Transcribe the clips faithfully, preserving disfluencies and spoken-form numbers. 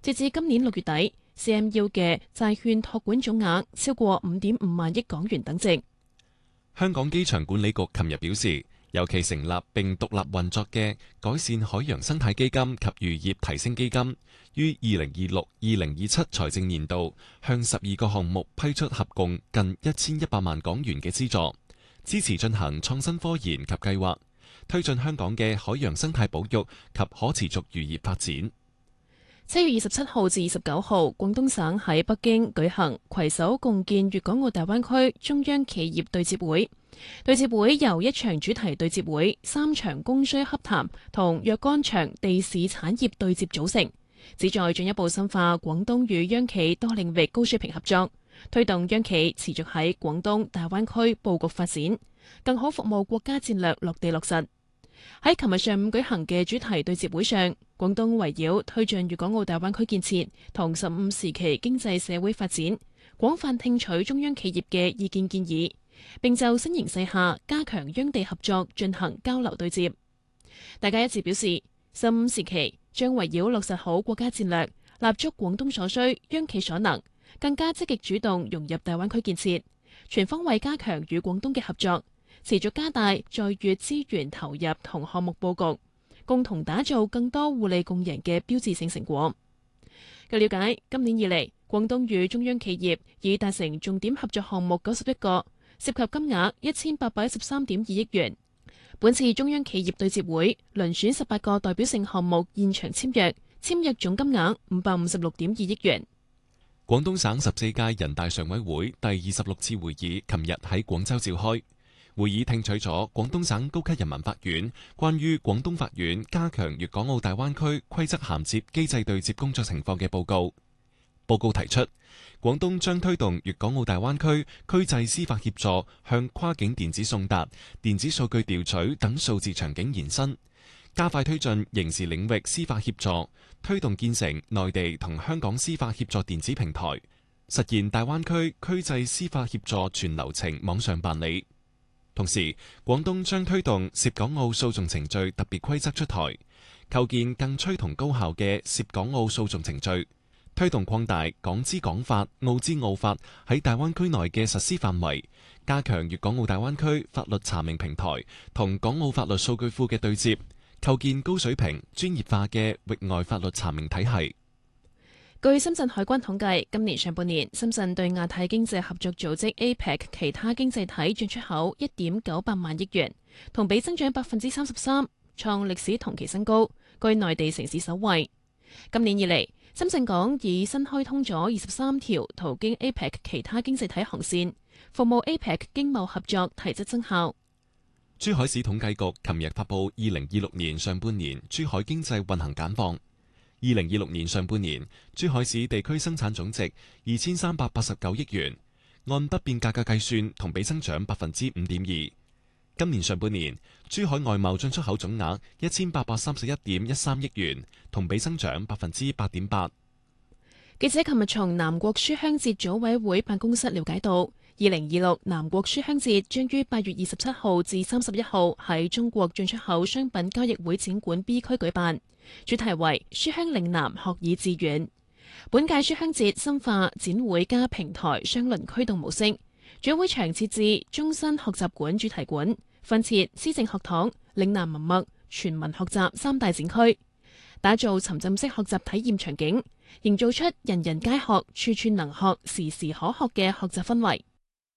截至今年六月底 ，C M U 嘅債券託管總額超過五點五萬億港元等值。 香港機場管理局琴日表示，尤其成立並獨立運作嘅改善海洋生態基金及漁業提升基金，於二零二六至二零二七財政年度向十二個項目批出合共近一千一百萬港元嘅資助，支持進行創新科研及計劃，推進香港嘅海洋生態保育及可持續漁業發展。 七月二十七號至二十九號，廣東省喺北京舉行攜手共建粵港澳大灣區中央企業對接會。對接會由一場主題對接會、三場供需洽談同若干場地市產業對接組成，旨在進一步深化廣東與央企多領域高水平合作，推動央企持續喺廣東大灣區佈局發展，更好服務國家戰略落地落實。喺琴日上午舉行嘅主題對接會上，廣東圍繞推進粵港澳大灣區建設同十五時期經濟社會發展，廣泛聽取中央企業嘅意見建議，並就新形勢下加強央地合作進行交流對接。大家一致表示，十五時期將圍繞落實好國家戰略，立足廣東所需、央企所能，更加積極主動融入大灣區建設，全方位加強與廣東嘅合作，持續加大在粵資源投入同項目佈局，共同打造更多互利共贏嘅標誌性成果。據了解，今年以嚟，廣東與中央企業已達成重點合作項目九十一個，涉及金額一千八百一十三點二億元。本次中央企業對接會遴選十八個代表性項目現場簽約，簽約總金額五百五十六點二億元。 廣東省十四屆人大常委會第二十六次會議琴日喺廣州召開。會議聽取咗廣東省高級人民法院關於廣東法院加強粵港澳大灣區規則銜接機制對接工作情況嘅報告。報告提出，廣東將推動粵港澳大灣區區際司法協助向跨境電子送達、電子數據調取等數字場景延伸，加快推進刑事領域司法協助，推動建成內地同香港司法協助電子平台，實現大灣區區際司法協助全流程網上辦理。同時，廣東將推動涉港澳訴訟程序特別規則出台，構建更趨同高效嘅涉港澳訴訟程序，推動擴大港資港法、澳資澳法喺大灣區內嘅實施範圍，加強粵港澳大灣區法律查明平台同港澳法律數據庫嘅對接，構建高水平、專業化嘅域外法律查明體系。 據深圳海關統計，今年上半年，深圳對亞太經濟合作組織 A P E C 其他經濟體進出口一點九八萬億元，同比增長百分之三十三，創歷史同期新高，居內地城市首位。今年以嚟，深圳港已新開通咗二十三條途經 A P E C 其他經濟體航線，服務 A P E C 經貿合作提質增效。 珠海市統計局琴日發布二零二六年上半年珠海經濟運行簡況。二零二六年上半年，珠海市地區生產總值二千三百八十九億元，按不變價格計算，同比增長百分之五點二。今年上半年，珠海外貿進出口總額一千八百三十一點一三億元，同比增長百分之八點八。 記者琴日從南國書香節組委會辦公室了解到，二零二六南國書香節將於八月二十七號至三十一號喺中國進出口商品交易會展館 B 區舉辦，主題為書香嶺南學以致遠。本屆書香節深化展會加平台雙輪驅動模式，主會場設置終身學習館主題館，分設思政學堂、嶺南文脈、全民學習三大展區，打造沉浸式學習體驗場景，營造出人人皆學、處處能學、時時可學嘅學習氛圍。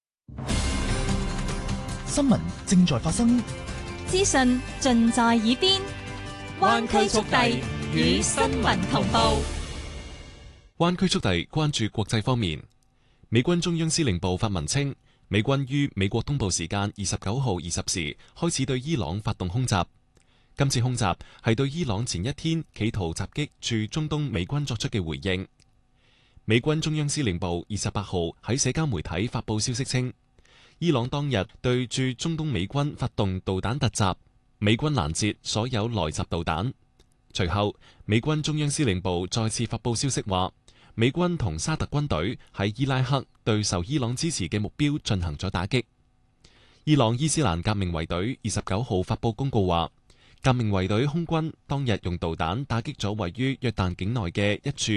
新聞正在發生， 資訊盡在耳邊，灣區速遞與新聞同步。 灣區速遞關注國際方面，美軍中央司令部發文稱，美軍於美國東部時間二十九號二十時開始對伊朗發動空襲。今次空襲係對伊朗前一天企圖襲擊駐中東美軍作出嘅回應。美軍中央司令部二十八號喺社交媒體發布消息稱，伊朗當日對駐中東美軍發動導彈突襲，美軍攔截所有來襲導彈。隨後，美軍中央司令部再次發布消息話，美軍同沙特軍隊喺伊拉克對受伊朗支持嘅目標進行咗打擊。伊朗伊斯蘭革命衛隊二十九號發布公告話，革命衛隊空軍當日用導彈打擊咗位於約旦境內嘅一處